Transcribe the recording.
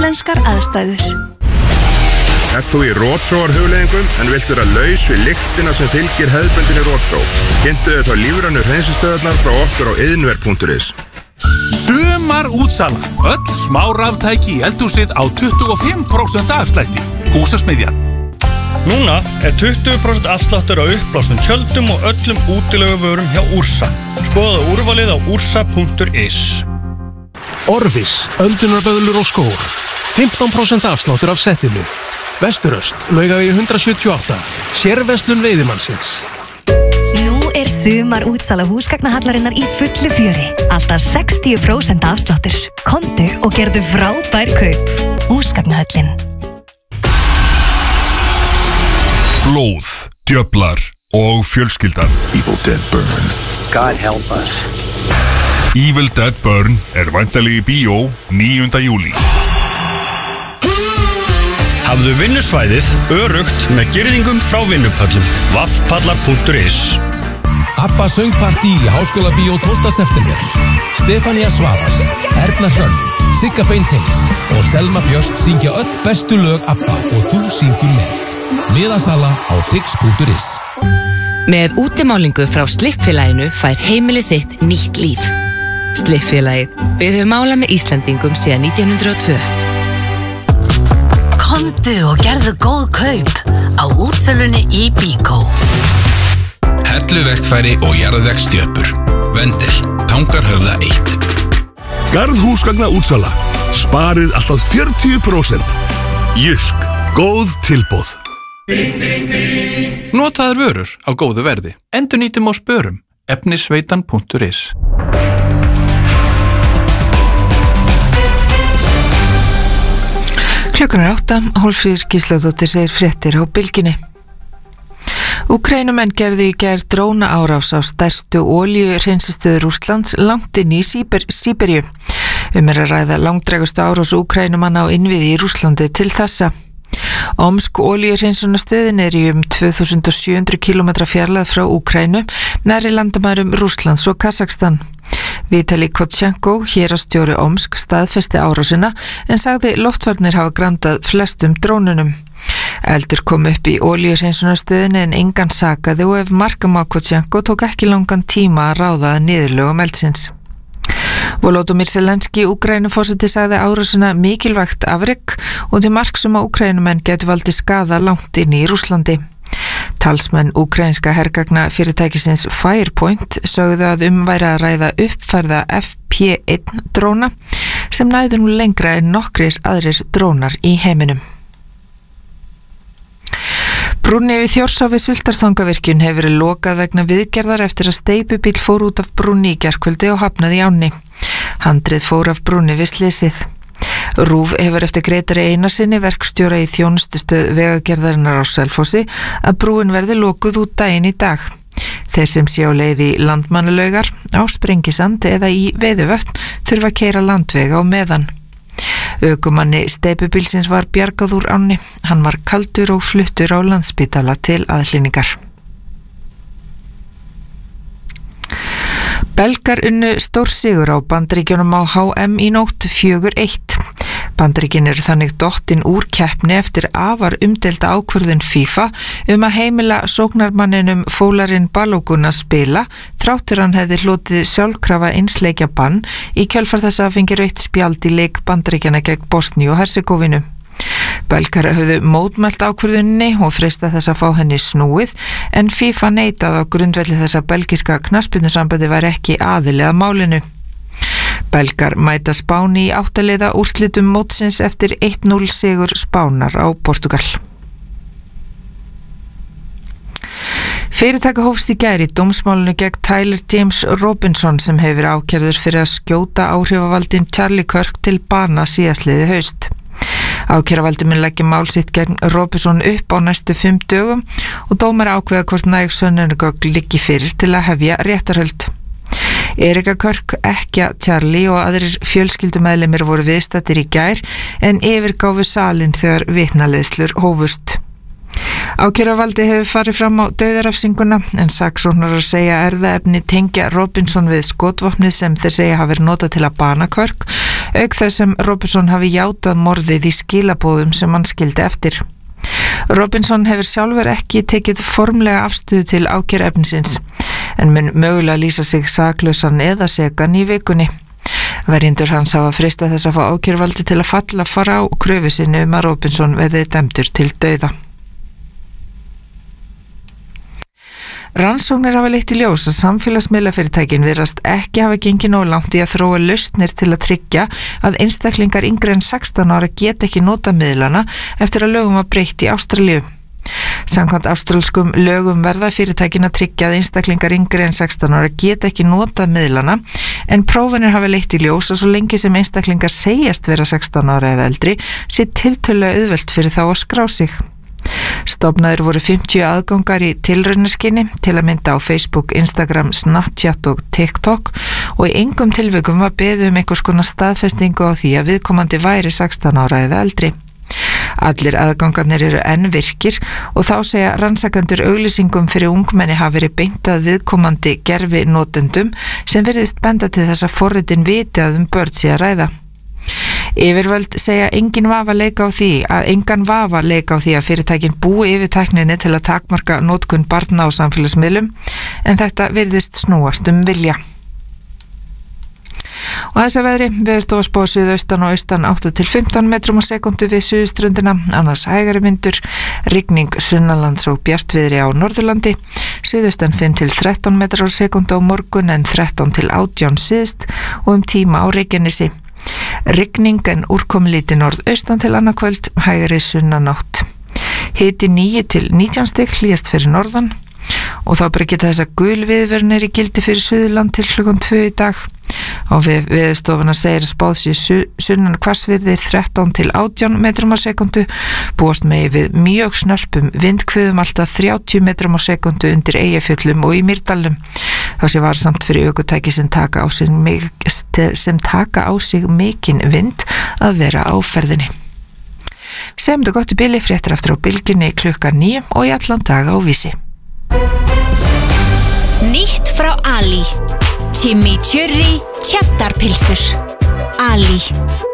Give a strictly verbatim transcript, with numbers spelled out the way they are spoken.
Lenskar aðstæður. Ert þú í rotþróar hugleiðingum en vilt vera laus við lyktina sem fylgir hefðbundinni rotþró? Kynntu þau þá lífrænu hreinsistöðarnar frá okkur á iðnver punktur is. Sumar útsala. Öll smá raftæki í eldhúsið á tuttugu og fimm prósent afslætti. Húsasmiðjan. Núna er tuttugu prósent afsláttur á uppblásnum tjöldum og öllum útileguvörum hjá Ursa. Skoða úrvalið á ursa punktur is. Orvis, öndunarböðlur og skór. fimmtán prósent afsláttur af settinu. Vesturöst, Laugavegi hundrað sjötíu og átta. Sérverslun veiðimannsins. Nú er sumar útsala húsgagnahallarinnar í fullu fjöri. Alltaf sextíu prósent afsláttur. Komdu og gerðu frábær kaup. Húsgagnahöllin. Blóð, djöflar og fjölskyldan. Evil Dead Burn. God help us. Evil Dead Burn er væntanleg í bíó níunda júlí. Hafðu vinnusvæðið öruggt með girðingum frá vinnupöllum. vaffpallar punktur is. Abba söngpartí í Háskóla Bíó tólfta september. Stefania Svavars, Erna Hrönn, Sigga Beinteins og Selma Björst syngja öll bestu lög Abba og þú syngur með. Miðasala á tix punktur is. Með útimálingu frá Slippfélaginu fær heimilið þitt nýtt líf. Slippfélagið. Við höfum málað með Íslendingum síðan nítján hundruð og tvö. Komdu og gerðu góð kaup á útsölunni í Bíkó. Helluverkfæri og jarðvegsstjöpur. Vendel, Tangarhöfða eitt. Garðhúsgagna útsala. Sparið alltaf fjörutíu prósent. Jysk, góð tilboð. Notaðar vörur á góðu verði. Endurnýtum á spörum. efnisveitan punktur is. Klukkan er átta, Hólfríður Gísladóttir segir fréttir á Bylgjunni. Úkraínumenn gerðu í gær dróna árás á stærstu olíuhreinsistöð Rússlands langt inn í Síber, Síberíu. Um er að ræða langdrægustu árás úkraínumanna á innviði í Rússlandi til þessa. Omsk olíuhreinsunarstöðin er í um tvö þúsund sjö hundruð kílómetra fjarlægð frá Úkraínu, nærri landamærum Rússlands og Kazakstan. Vitali Kotchenko, hérastjóri Omsk, staðfesti árásina en sagði loftvarnir hafa grandað flestum drónunum. Eldur kom upp í olíuhreinsunarstöðinni en engan sakaði og ef marka má Kotchenko tók ekki langan tíma að ráða niðurlögum eldsins. Volodymyr Zelenski, Úkraínuforseti, sagði árásina mikilvægt afrek og til marks um að Úkraínumenn getur valdið skaða langt inn í Rússlandi. Talsmenn úkraínska hergagna fyrirtækisins Firepoint sögðu að um væri að ræða uppfærða F P einn dróna sem næðu nú lengra en nokkrir aðrir drónar í heiminum. Brúnni við Þjórsá við Sultartangavirkjun hefur verið lokað vegna viðgerðar eftir að steypubíll fór út af brúnni í gærkvöldi og hafnaði í ánni. Handrið fór af brúnni við slysið. RÚV hefur eftir Grétari Einarsinni, verkstjóra í þjónustustöð vegagerðarinnar á Selfossi, að brúin verði lokuð út daginn í dag. Þeir sem sé á leið í Landmannalaugar, á Sprengisand eða í Veiðivötn þurfa að keyra landvega á meðan. Ökumanni steypubílsins var bjargað úr ánni. Hann var kaldur og fluttur á Landspítala til aðhlynningar. Belgar unnu stórsigur á Bandaríkjunum á H M í nótt fjögur eitt. Bandaríkin eru þannig dottin úr keppni eftir afar umdelda ákvörðun FIFA um að heimila sóknarmanninum Fólarinn Balogun að spila þráttur hann hefði hlotið sjálfkrafa einsleikja bann í kjölfar þess að fengi rautt spjald í leik Bandaríkjana gegn Bosníu og Herzegovinu. Belgar höfðu mótmælt ákvörðunni og freistað þess að fá henni snúið en FIFA neitaði á grundvelli þess að belgiska knattspyrnusambandi var ekki aðili að málinu. Belgar mæta Spáni í áttaliða úrslitum mótsins eftir eitt núll sigur Spánar á Portugal. Fyrirtaka hófst í gær í dómsmálinu gegn Tyler James Robinson sem hefur ákærður fyrir að skjóta áhrifavaldinn Charlie Kirk til bana síðastliðið haust. Ákæruvaldið mun leggja mál sitt gegn Robinson upp á næstu fimm dögum og dómari ákveða hvort næg sönnunargögn liggi fyrir til að hefja réttarhöld. Erika Kirk, ekkja Charlie og aðrir fjölskyldumeðlimir voru viðstaddir í gær en yfirgáfu salinn þegar vitnaleiðslur hófust. Ákæruvaldi hefur farið fram á dauðarefsinguna en saksóknarar segja erfðaefni tengja Robinson við skotvopnið sem þeir segja hafi verið notað til að bana Kirk, auk þess sem Robinson hafi játað morðið í skilabóðum sem hann skildi eftir. Robinson hefur sjálfur ekki tekið formlega afstöðu til ákæruefnisins en mun mögulega lýsa sig saklausan eða sekan í vikunni. Verjendur hans hafa freistað þess að fá ákæruvaldi til að falla frá kröfu sinni um að Robinson verði dæmdur til dauða. Rannsóknir hafa leitt í ljós að samfélagsmiðlafyrirtækin virðast ekki hafa gengið nógu langt í að þróa lausnir til að tryggja að einstaklingar yngri en sextán ára geta ekki notað miðlana eftir að lögum var breytt í Ástralíu. Samkvæmt ástralskum lögum verða fyrirtækin að tryggja að einstaklingar yngri en sextán ára geta ekki notað miðlana en prófanir hafa leitt í ljós að svo lengi sem einstaklingar segjast vera sextán ára eða eldri sé tiltölulega auðvelt fyrir þá að skrá sig. Stofnaðir voru fimmtíu aðgangar í tilraunaskyni til að mynda á Facebook, Instagram, Snapchat og TikTok og í engum tilvikum var beðið um einhvers konar staðfestingu á því að viðkomandi væri sextán ára eða eldri. Allir aðgangarnir eru enn virkir og þá segja rannsakendur auglýsingum fyrir ungmenni hafi verið beint að viðkomandi gervi notendum sem virðist benda til þess að forritin viti að um börn sé að ræða. Yfirvöld segja engin vafa leika á því að engan vafa leika á því að fyrirtækin búi yfir tækninni til að takmarka notkun barna á samfélagsmiðlum en þetta virðist snúast um vilja. Og þess að veðri, Veðurstofa spáir suðaustan og austan átta til fimmtán metrum á sekundu við suðurströndina, annars hægari vindur, rigning sunnanlands og bjartviðri á Norðurlandi, suðaustan fimm til þrettán metrar á sekundu á morgun en þrettán til átján syðst og um tíma á Reykjanesi. Rigning en úrkomulítið norðaustan til annað kvöld, hægari sunnanátt. Hiti níu til nítján stig hlýjast fyrir norðan og þá bara geta þess að gul viðvörun er í gildi fyrir Suðurland til klukkan tvö í dag. Á við Veðurstofuna segir að spáð sé su- sunnan hvassviðri þrettán til átján metrum á sekundu, búast megi við mjög snörpum vindhviðum alltaf þrjátíu metrum á sekundu undir Eyjafjöllum og í Mýrdalnum. Þá sé varsamt fyrir ökutæki sem taka á sig, sem taka á sig mikinn vind að vera á ferðinni. Segjum þetta gott í bili, fréttir aftur á bylgjunni klukkan níu og í allan daga á Vísi. Nýtt frá Ali. Chimichurri Cheddarpilsur. Ali.